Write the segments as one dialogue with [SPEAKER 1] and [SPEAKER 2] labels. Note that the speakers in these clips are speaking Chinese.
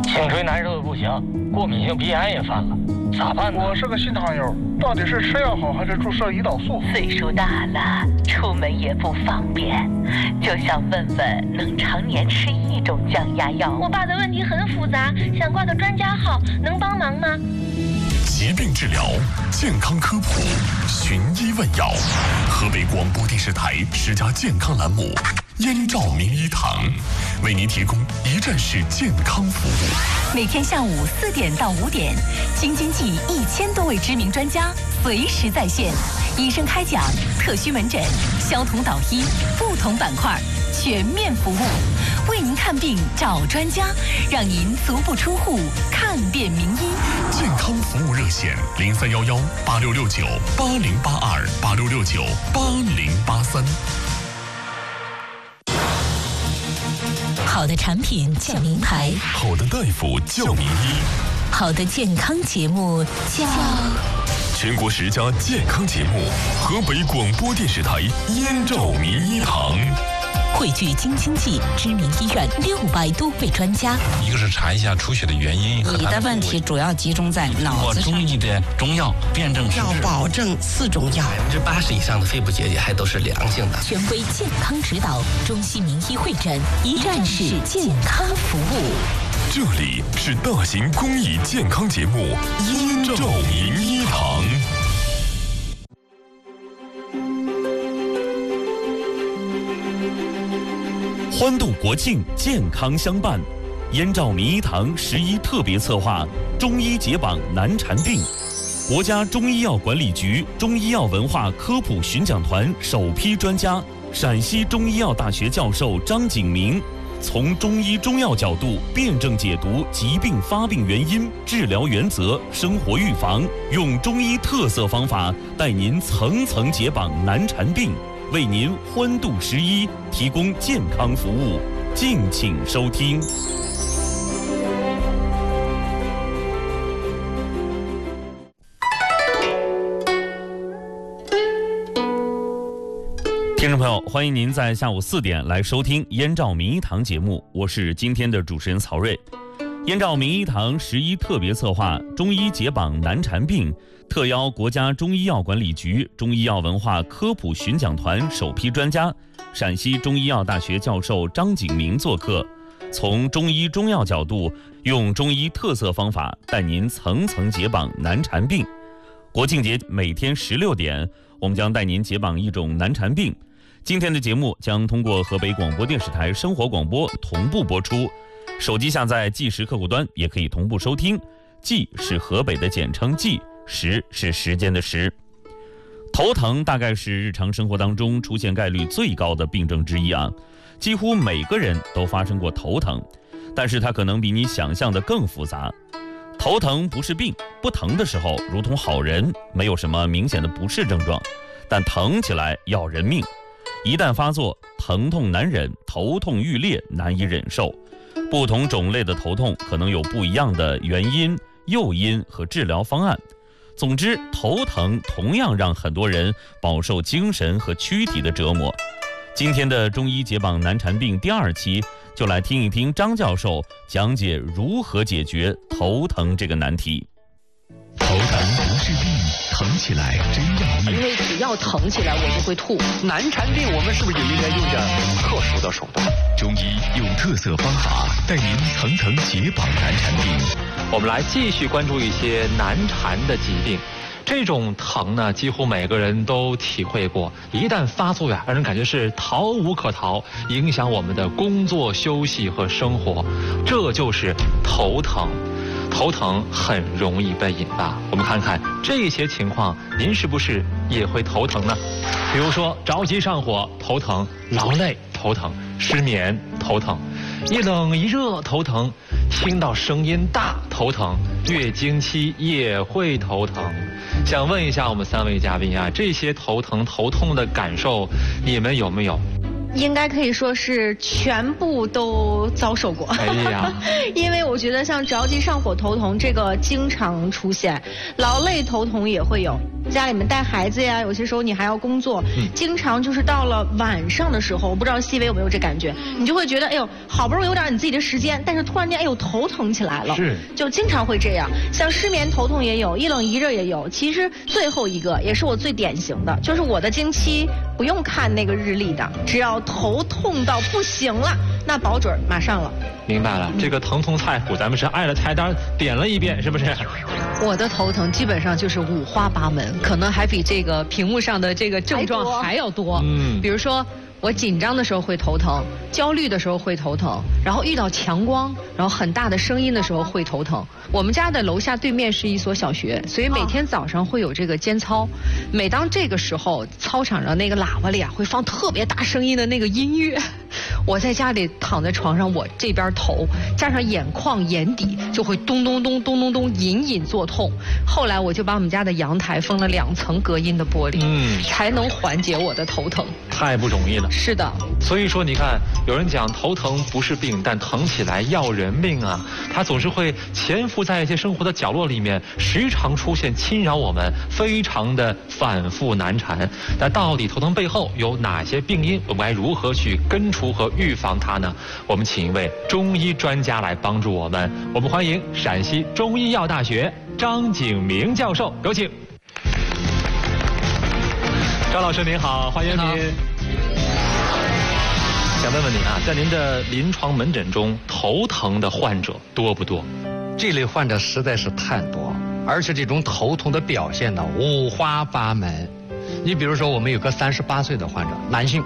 [SPEAKER 1] 颈椎难受的不行，过敏性鼻炎也犯了，咋办呢？
[SPEAKER 2] 我是个新糖友，到底是吃药好还是注射胰岛素？
[SPEAKER 3] 岁数大了，出门也不方便，就想问问能常年吃一种降压药。
[SPEAKER 4] 我爸的问题很复杂，想挂个专家号，能帮忙吗？
[SPEAKER 5] 疾病治疗，健康科普，寻医问药。河北广播电视台10家健康栏目，燕赵名医堂为您提供一站式健康服务。
[SPEAKER 3] 每天下午4点到5点，京津冀1000多位知名专家随时在线，医生开讲，特需门诊，消同导医，不同板块全面服务，为您看病找专家，让您足不出户看遍名医。
[SPEAKER 5] 健康服务热线03118669808286698083。
[SPEAKER 3] 好的产品叫名牌，
[SPEAKER 5] 好的大夫叫名医，
[SPEAKER 3] 好的健康节目叫
[SPEAKER 5] 全国10家健康节目，河北广播电视台燕赵名医堂。
[SPEAKER 3] 汇聚京津冀知名医院600多位专家。
[SPEAKER 6] 一个是查一下出血的原因，
[SPEAKER 7] 你的问题主要集中在脑子上。
[SPEAKER 6] 中医的中药辨证施治，
[SPEAKER 7] 要保证4种药
[SPEAKER 8] ，80%以上的肺部结节还都是良性的。
[SPEAKER 3] 权威健康指导，中西名医会诊，一站式健康服务。
[SPEAKER 5] 这里是大型公益健康节目燕赵名医堂。欢度国庆，健康相伴。燕赵名医堂11特别策划中医解绑难缠病。国家中医药管理局中医药文化科普巡讲团首批专家，陕西中医药大学教授张景明，从中医中药角度辩证解读疾病发病原因、治疗原则、生活预防，用中医特色方法带您层层解绑难缠病，为您欢度11提供健康服务，敬请收听。听众朋友，欢迎您在下午4点来收听燕赵名医堂节目，我是今天的主持人曹睿。燕赵名医堂11特别策划中医解绑难缠病，特邀国家中医药管理局中医药文化科普巡讲团首批专家，陕西中医药大学教授张景明做客，从中医中药角度，用中医特色方法带您层层解绑难缠病。国庆节每天16点，我们将带您解绑一种难缠病。今天的节目将通过河北广播电视台生活广播同步播出，手机下载计时客户端也可以同步收听。计是河北的简称计，时是时间的时。头疼大概是日常生活当中出现概率最高的病症之一啊，几乎每个人都发生过头疼，但是它可能比你想象的更复杂。头疼不是病，不疼的时候如同好人，没有什么明显的不适症状，但疼起来要人命。一旦发作，疼痛难忍，头痛欲裂，难以忍受。不同种类的头痛可能有不一样的原因、诱因和治疗方案。总之，头疼同样让很多人饱受精神和躯体的折磨。今天的中医解绑难缠病第2期，就来听一听张教授讲解如何解决头疼这个难题。头疼不是病，疼起来真要命。
[SPEAKER 9] 因为只要疼起来我就会吐。
[SPEAKER 10] 难缠病我们是不是也应该用点特殊的手段？
[SPEAKER 5] 中医用特色方法带您层层解绑难缠病。
[SPEAKER 11] 我们来继续关注一些难缠的疾病。这种疼呢，几乎每个人都体会过，一旦发作呀，让人感觉是逃无可逃，影响我们的工作、休息和生活。这就是头疼。头疼很容易被引发，我们看看这些情况，您是不是也会头疼呢？比如说着急上火头疼，劳累头疼，失眠头疼，一冷一热头疼，听到声音大头疼，月经期也会头疼。想问一下我们3位嘉宾啊，这些头疼头痛的感受你们有没有？
[SPEAKER 9] 应该可以说是全部都遭受过。
[SPEAKER 11] 哎呀，
[SPEAKER 9] 因为我觉得像着急上火头疼这个经常出现，劳累头疼也会有。家里面带孩子呀，有些时候你还要工作，经常就是到了晚上的时候，我不知道细微有没有这感觉，你就会觉得哎呦，好不容易有点你自己的时间，但是突然间哎呦头疼起来了，
[SPEAKER 11] 是，
[SPEAKER 9] 就经常会这样。像失眠头痛也有，一冷一热也有。其实最后一个也是我最典型的，就是我的经期不用看那个日历的，只要头痛到不行了，那保准马上了。
[SPEAKER 11] 明白了，这个疼痛菜谱咱们是挨着菜单点了一遍，是不是？
[SPEAKER 12] 我的头疼基本上就是五花八门，可能还比这个屏幕上的这个症状还要多。比如说我紧张的时候会头疼，焦虑的时候会头疼，然后遇到强光，然后很大的声音的时候会头疼。我们家的楼下对面是一所小学，所以每天早上会有这个间操。每当这个时候，操场上那个喇叭里会放特别大声音的那个音乐。我在家里躺在床上，我这边头加上眼眶、眼底就会咚咚咚咚咚咚隐隐作痛。后来我就把我们家的阳台封了2层隔音的玻璃，才能缓解我的头疼。
[SPEAKER 11] 太不容易了。
[SPEAKER 12] 是的。
[SPEAKER 11] 所以说，你看，有人讲头疼不是病，但疼起来要人命啊！它总是会潜伏在一些生活的角落里面，时常出现侵扰我们，非常的反复难缠。那到底头疼背后有哪些病因？我们该如何去根除和预防它呢？我们请一位中医专家来帮助我们。我们欢迎陕西中医药大学张景明教授，有请。张老师您好，欢迎您。想问问您啊，在您的临床门诊中，头疼的患者多不多？
[SPEAKER 13] 这类患者实在是太多，而且这种头痛的表现呢五花八门。你比如说，我们有个38岁的患者，男性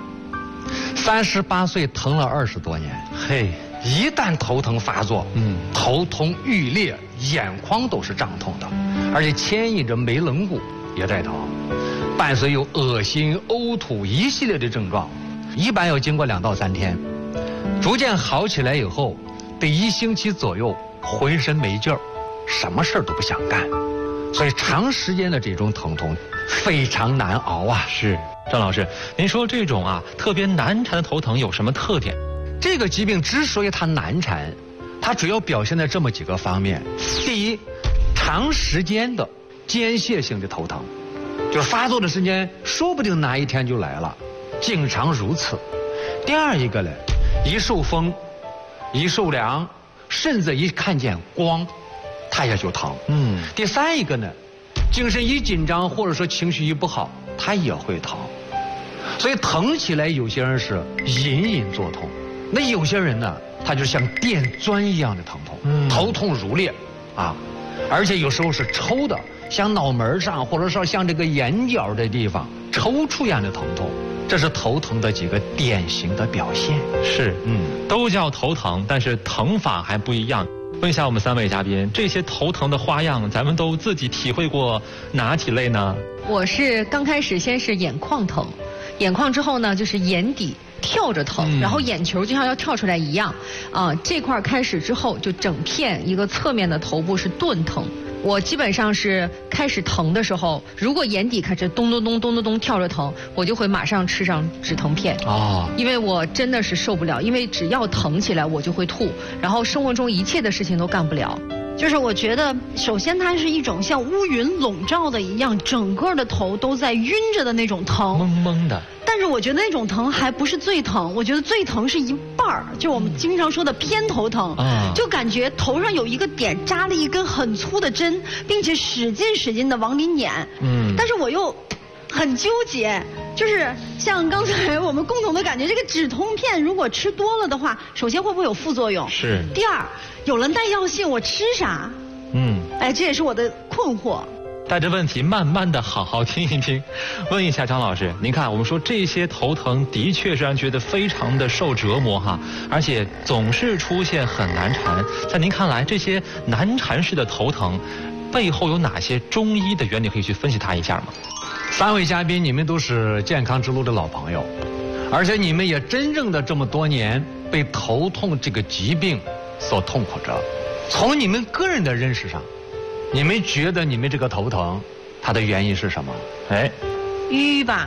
[SPEAKER 13] ，38岁疼了20多年，嘿，一旦头疼发作，头痛欲裂，眼眶都是胀痛的，而且牵引着眉棱骨也在疼，伴随有恶心、呕吐一系列的症状。一般要经过2到3天，逐渐好起来以后，得1星期左右，浑身没劲儿，什么事儿都不想干，所以长时间的这种疼痛非常难熬啊。
[SPEAKER 11] 是，张老师，您说这种特别难缠的头疼有什么特点？
[SPEAKER 13] 这个疾病之所以它难缠，它主要表现在这么几个方面。第一，长时间的间歇性的头疼，就是发作的时间说不定哪一天就来了，经常如此。第二一个呢，一受风，一受凉，甚至一看见光，它也就疼。第三一个呢，精神一紧张或者说情绪一不好，它也会疼。所以疼起来，有些人是隐隐作痛，那有些人呢，他就像电钻一样的疼痛，头痛如裂啊，而且有时候是抽的，像脑门上或者说像这个眼角的地方抽搐一样的疼痛，这是头疼的几个典型的表现。
[SPEAKER 11] 是，都叫头疼，但是疼法还不一样。问一下我们3位嘉宾，这些头疼的花样，咱们都自己体会过哪几类呢？
[SPEAKER 12] 我是刚开始先是眼眶疼，眼眶之后呢就是眼底跳着疼，然后眼球就像要跳出来一样，这块开始之后就整片一个侧面的头部是钝疼。我基本上是开始疼的时候，如果眼底开始咚咚咚咚咚咚跳着疼，我就会马上吃上止疼片因为我真的是受不了，因为只要疼起来我就会吐，然后生活中一切的事情都干不了。
[SPEAKER 14] 就是我觉得，首先它是一种像乌云笼罩的一样，整个的头都在晕着的那种疼，
[SPEAKER 11] 懵懵的。
[SPEAKER 14] 但是我觉得那种疼还不是最疼，我觉得最疼是一半儿，就我们经常说的偏头疼，就感觉头上有一个点扎了一根很粗的针，并且使劲的往里撵。但是我又很纠结，就是像刚才我们共同的感觉，这个止痛片如果吃多了的话，首先会不会有副作用？
[SPEAKER 11] 是。
[SPEAKER 14] 第二，有了耐药性，我吃啥？这也是我的困惑。
[SPEAKER 11] 带着问题慢慢的好好听一听。问一下张老师，您看我们说这些头疼的确是让人觉得非常的受折磨而且总是出现很难缠。在您看来，这些难缠式的头疼背后有哪些中医的原理可以去分析它一下吗
[SPEAKER 13] ？3位嘉宾，你们都是健康之路的老朋友，而且你们也真正的这么多年被头痛这个疾病所痛苦着。从你们个人的认识上，你们觉得你们这个头疼它的原因是什么？
[SPEAKER 14] 瘀吧，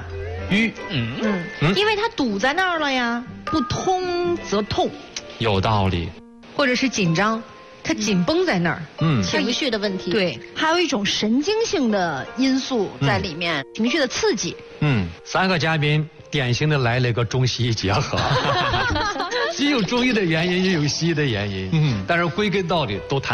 [SPEAKER 13] 瘀。
[SPEAKER 9] 因为它堵在那儿了呀，不通则痛。
[SPEAKER 11] 有道理。
[SPEAKER 12] 或者是紧张，它紧绷在那儿。
[SPEAKER 14] 情绪的问题。
[SPEAKER 12] 对，
[SPEAKER 14] 还有一种神经性的因素在里面，情绪的刺激。
[SPEAKER 13] 三个嘉宾典型的来了一个中西医结合，既有中医的原因，也有西医的原因。但是归根到底都谈。